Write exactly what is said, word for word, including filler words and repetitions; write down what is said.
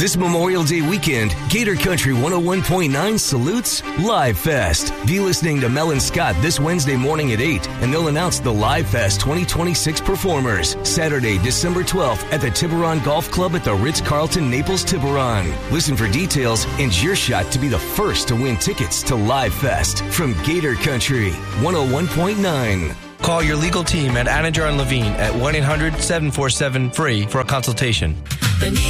This Memorial Day weekend, Gator Country one oh one point nine salutes Live Fest. Be listening to Mel and Scott this Wednesday morning at eight, and they'll announce the Live Fest twenty twenty-six performers. Saturday, December twelfth at the Tiburon Golf Club at the Ritz-Carlton Naples Tiburon. Listen for details and your shot to be the first to win tickets to Live Fest from Gator Country one oh one point nine. Call your legal team at Anajar and Levine at one eight hundred seven four seven free for a consultation.